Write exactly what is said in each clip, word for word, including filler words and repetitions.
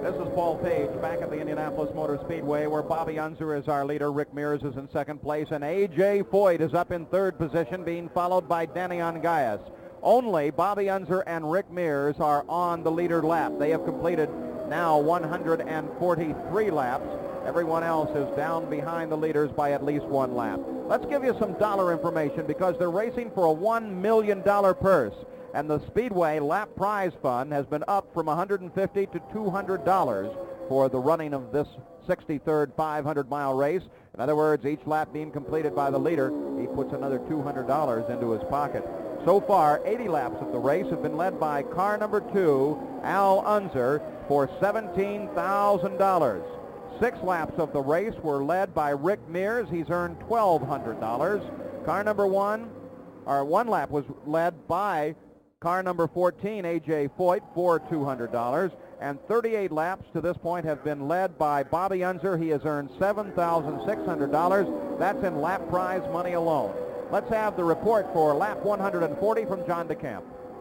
This is Paul Page back at the Indianapolis Motor Speedway, where Bobby Unser is our leader. Rick Mears is in second place, and A J Foyt is up in third position, being followed by Danny Ongais. Only Bobby Unser and Rick Mears are on the leader lap. They have completed now one hundred forty-three laps. Everyone else is down behind the leaders by at least one lap. Let's give you some dollar information because they're racing for a one million dollars purse. And the Speedway Lap Prize Fund has been up from one hundred fifty dollars to two hundred dollars for the running of this sixty-third five hundred mile race. In other words, each lap being completed by the leader, he puts another two hundred dollars into his pocket. So far, eighty laps of the race have been led by car number two, Al Unser, for seventeen thousand dollars. Six laps of the race were led by Rick Mears. He's earned twelve hundred dollars. Car number one, or one lap was led by car number fourteen, A J Foyt, for two hundred dollars. And thirty-eight laps to this point have been led by Bobby Unser. He has earned seven thousand six hundred dollars. That's in lap prize money alone. Let's have the report for lap one hundred forty from John DeCamp.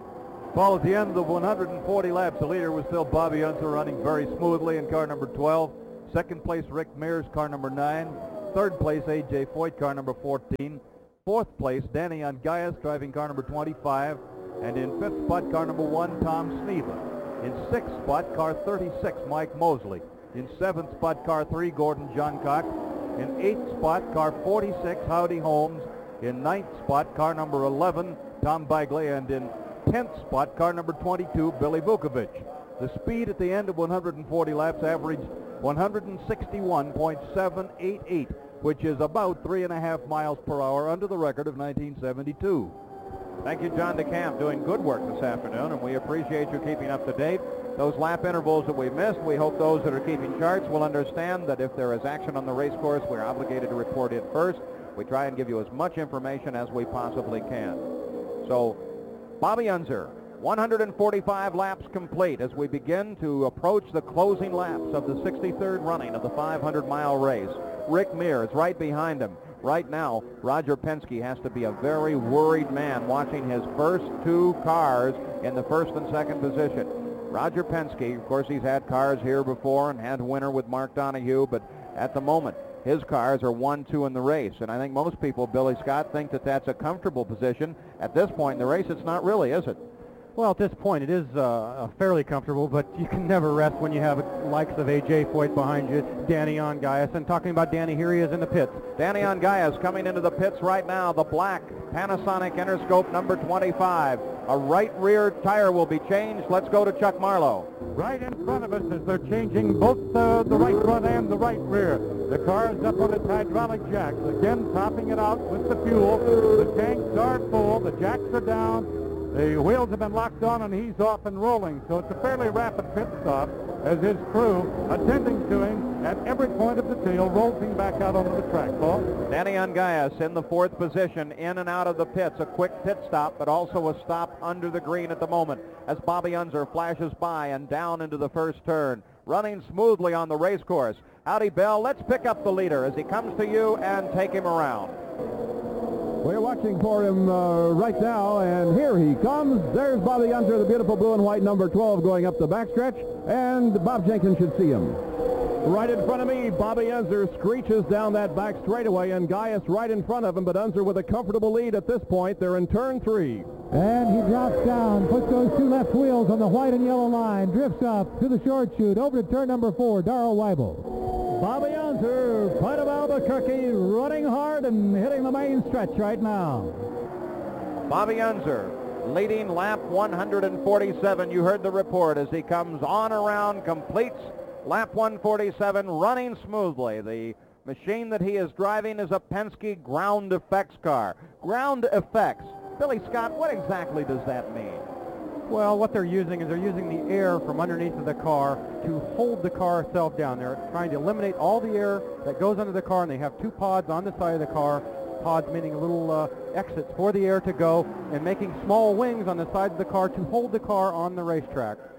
Paul, at the end of one hundred forty laps, the leader was still Bobby Unser, running very smoothly in car number twelve. Second place, Rick Mears, car number nine. Third place, A J Foyt, car number fourteen. Fourth place, Danny Ongais, driving car number twenty-five. And in fifth spot, car number one, Tom Sneva. In sixth spot, car thirty-six, Mike Mosley. In seventh spot, car three, Gordon Johncock. In eighth spot, car forty-six, Howdy Holmes. In ninth spot, car number eleven, Tom Bagley. And in tenth spot, car number twenty-two, Billy Vukovic. The speed at the end of one hundred forty laps averaged one hundred sixty-one point seven eight eight, which is about three and a half miles per hour under the record of nineteen seventy-two. Thank you, John DeCamp, doing good work this afternoon, and we appreciate you keeping up to date. Those lap intervals that we missed, we hope those that are keeping charts will understand that if there is action on the race course, we're obligated to report it first. We try and give you as much information as we possibly can. So, Bobby Unser, one hundred forty-five laps complete as we begin to approach the closing laps of the sixty-third running of the five hundred mile race. Rick Mears right behind him. Right now, Roger Penske has to be a very worried man watching his first two cars in the first and second position. Roger Penske, of course, he's had cars here before and had a winner with Mark Donohue, but at the moment, his cars are one two in the race. And I think most people, Billy Scott, think that that's a comfortable position. At this point in the race, it's not really, is it? Well, at this point, it is uh, fairly comfortable, but you can never rest when you have likes of A J Foyt behind you, Danny Ongais. And talking about Danny, here he is in the pits. Danny Ongais coming into the pits right now. The black Panasonic Interscope number twenty-five. A right rear tire will be changed. Let's go to Chuck Marlowe. Right in front of us as they're changing both uh, the right front and the right rear. The car is up on its hydraulic jacks. Again, topping it out with the fuel. The tanks are full. The jacks are down. The wheels have been locked on, and he's off and rolling. So it's a fairly rapid pit stop as his crew, attending to him at every point of the tail, rolls him back out onto the track. Paul? Danny Ongais in the fourth position, in and out of the pits. A quick pit stop, but also a stop under the green at the moment as Bobby Unser flashes by and down into the first turn. Running smoothly on the race course. Howdy, Bill. Let's pick up the leader as he comes to you and take him around. We're watching for him uh, right now, and here he comes. There's Bobby Unser, the beautiful blue and white number twelve, going up the backstretch, and Bob Jenkins should see him. Right in front of me, Bobby Unser screeches down that back straightaway, and Gaius right in front of him, but Unser with a comfortable lead at this point. They're in turn three. And he drops down, puts those two left wheels on the white and yellow line, drifts up to the short chute, over to turn number four, Darrell Weibel. Bobby Unser, Pride of Albuquerque, running hard and hitting the main stretch right now. Bobby Unser leading lap one hundred forty-seven. You heard the report as he comes on around, completes lap one forty-seven, running smoothly. The machine that he is driving is a Penske ground effects car. Ground effects. Billy Scott, what exactly does that mean? Well, what they're using is they're using the air from underneath of the car to hold the car itself down. They're trying to eliminate all the air that goes under the car, and they have two pods on the side of the car, pods meaning little uh, exits for the air to go, and making small wings on the sides of the car to hold the car on the racetrack.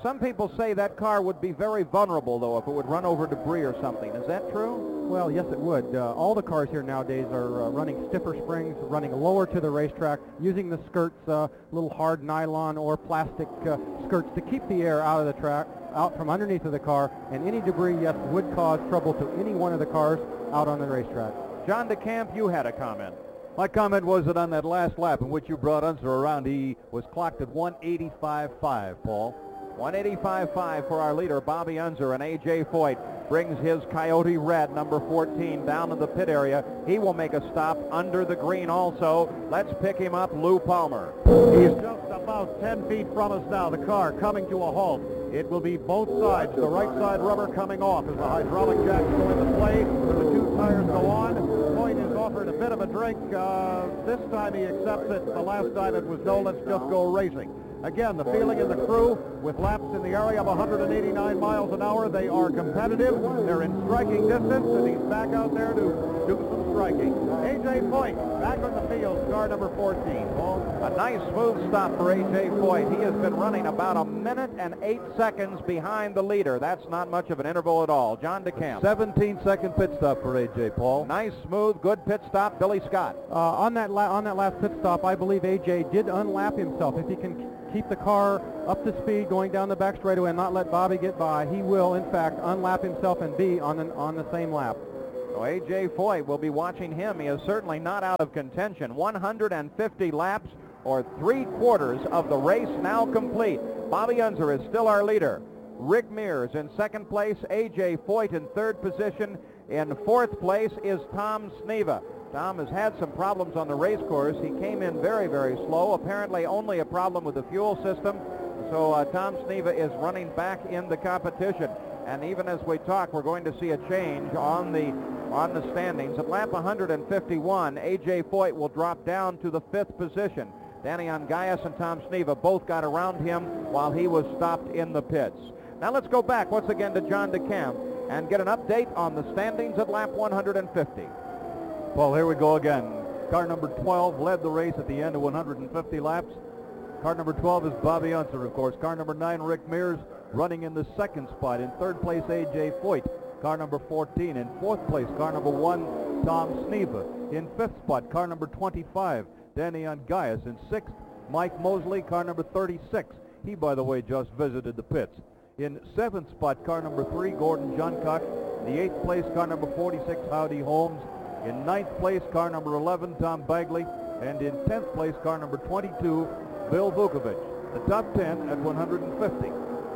Some people say that car would be very vulnerable, though, if it would run over debris or something. Is that true? Well, yes, it would. Uh, all the cars here nowadays are uh, running stiffer springs, running lower to the racetrack, using the skirts, uh, little hard nylon or plastic uh, skirts to keep the air out of the track, out from underneath of the car, and any debris, yes, would cause trouble to any one of the cars out on the racetrack. John DeCamp, you had a comment. My comment was that on that last lap in which you brought Unser around, he was clocked at one eighty-five point five, Paul. one eighty-five point five for our leader, Bobby Unser, and A J Foyt brings his Coyote Red, number fourteen, down to the pit area. He will make a stop under the green also. Let's pick him up, Lou Palmer. He's just about ten feet from us now, the car coming to a halt. It will be both sides, the right side rubber coming off as the hydraulic jacks go into play, the two tires go on. Foyt is offered a bit of a drink. Uh, this time he accepts it. The last time it was no, let's just go racing. Again, the feeling in the crew with laps in the area of one hundred eighty-nine miles an hour. They are competitive. They're in striking distance, and he's back out there to do some striking. A J Foyt back on the field, car number fourteen. Paul? A nice smooth stop for A J Foyt. He has been running about a minute and eight seconds behind the leader. That's not much of an interval at all. John DeCamp. seventeen second pit stop for A J, Paul. Nice, smooth, good pit stop. Billy Scott. Uh, on that la- on that last pit stop, I believe A J did unlap himself. If he can keep the car up to speed going down the back straightaway and not let Bobby get by, he will, in fact, unlap himself and be on the, on the same lap. So A J Foyt will be watching him. He is certainly not out of contention. one hundred fifty laps, or three quarters of the race now complete. Bobby Unser is still our leader. Rick Mears in second place. A J Foyt in third position. In fourth place is Tom Sneva. Tom has had some problems on the race course. He came in very, very slow. Apparently only a problem with the fuel system. So uh, Tom Sneva is running back in the competition. And even as we talk, we're going to see a change on the on the standings. At lap one hundred fifty-one, A J Foyt will drop down to the fifth position. Danny Ongayas and Tom Sneva both got around him while he was stopped in the pits. Now let's go back once again to John DeCamp and get an update on the standings at lap one hundred fifty. Paul, here we go again. Car number twelve led the race at the end of one hundred fifty laps. Car number twelve is Bobby Unser, of course. Car number nine, Rick Mears, running in the second spot. In third place, A J Foyt. Car number fourteen. In fourth place, car number one, Tom Sneva. In fifth spot, car number twenty-five, Danny Ongayas. In sixth, Mike Mosley, car number thirty-six. He, by the way, just visited the pits. In seventh spot, car number three, Gordon Johncock. In the eighth place, car number forty-six, Howdy Holmes. In ninth place, car number eleven, Tom Bagley. And in tenth place, car number twenty-two, Bill Vukovich. The top ten at one hundred fifty.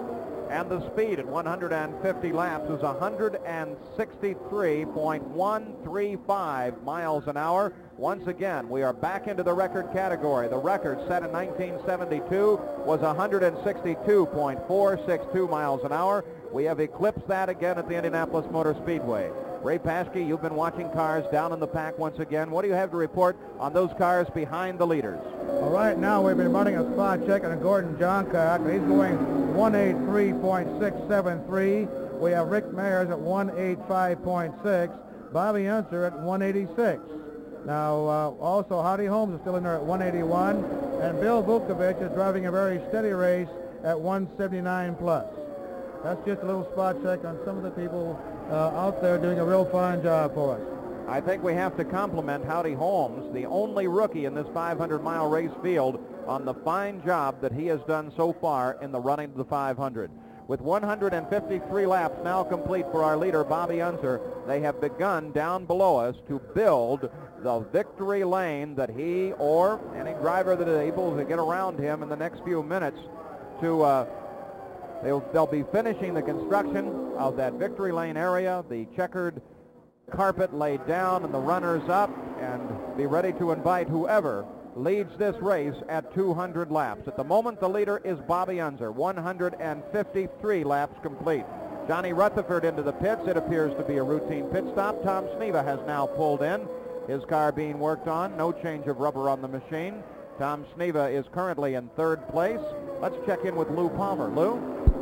And the speed at one hundred fifty laps is one hundred sixty-three point one three five miles an hour. Once again, we are back into the record category. The record set in nineteen seventy-two was one hundred sixty-two point four six two miles an hour. We have eclipsed that again at the Indianapolis Motor Speedway. Ray Paschke, you've been watching cars down in the pack once again. What do you have to report on those cars behind the leaders? Well, right now we've been running a spot check on Gordon Johncock. He's going one eighty-three point six seven three. We have Rick Mears at one eighty-five point six. Bobby Unser at one eighty-six. Now, uh, also, Howdy Holmes is still in there at one eighty-one. And Bill Vukovich is driving a very steady race at one seventy-nine plus. That's just a little spot check on some of the people uh, out there doing a real fine job for us. I think we have to compliment Howdy Holmes, the only rookie in this five hundred mile race field, on the fine job that he has done so far in the running of the five hundred. With one hundred fifty-three laps now complete for our leader, Bobby Unser, they have begun down below us to build the victory lane that he or any driver that is able to get around him in the next few minutes to uh, They'll, they'll be finishing the construction of that victory lane area, the checkered carpet laid down and the runners up, and be ready to invite whoever leads this race at two hundred laps. At the moment, the leader is Bobby Unser, one hundred fifty-three laps complete. Johnny Rutherford into the pits. It appears to be a routine pit stop. Tom Sneva has now pulled in. His car being worked on. No change of rubber on the machine. Tom Sneva is currently in third place. Let's check in with Lou Palmer. Lou?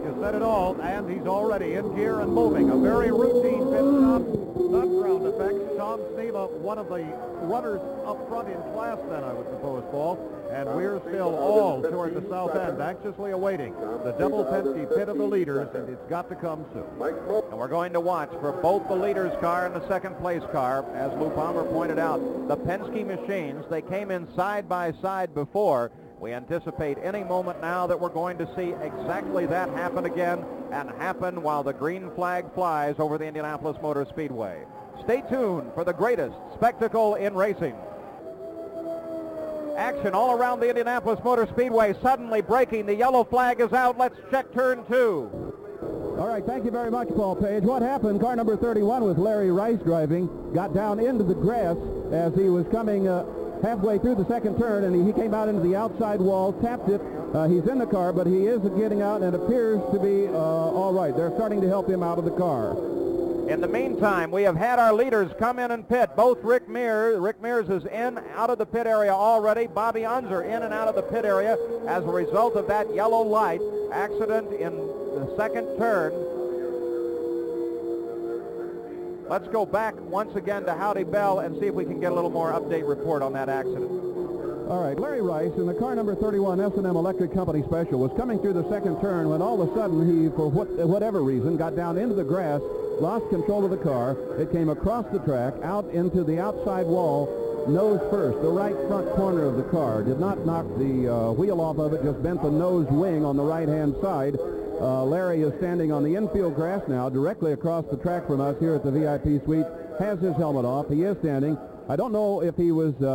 You said it all, and he's already in gear and moving. A very routine pit stop, not ground effects. Tom Sneva, one of the runners up front in class then, I would suppose, Paul. And we're still all toward the south end, anxiously awaiting the double Penske pit of the leaders, and it's got to come soon. And we're going to watch for both the leaders car and the second place car. As Lou Palmer pointed out, the Penske machines, they came in side by side before. We anticipate any moment now that we're going to see exactly that happen again, and happen while the green flag flies over the Indianapolis Motor Speedway. Stay tuned for the greatest spectacle in racing. Action all around the Indianapolis Motor Speedway, suddenly breaking. The yellow flag is out. Let's check turn two. All right, thank you very much, Paul Page. What happened? Car number thirty-one with Larry Rice driving got down into the grass as he was coming uh, halfway through the second turn, and he, he came out into the outside wall, tapped it. Uh, he's in the car, but he is getting out and appears to be uh, all right. They're starting to help him out of the car. In the meantime, we have had our leaders come in and pit. Both Rick Mears, Rick Mears is in, out of the pit area already. Bobby Unser in and out of the pit area as a result of that yellow light accident in the second turn. Let's go back once again to Howdy Bell and see if we can get a little more update report on that accident. All right, Larry Rice in the car number thirty-one S and M Electric Company Special was coming through the second turn when all of a sudden he, for what, whatever reason, got down into the grass, lost control of the car. It came across the track, out into the outside wall, nose first, the right front corner of the car. Did not knock the uh, wheel off of it, just bent the nose wing on the right-hand side. Uh, Larry is standing on the infield grass now, directly across the track from us here at the V I P suite, has his helmet off. He is standing. I don't know if he was... Uh,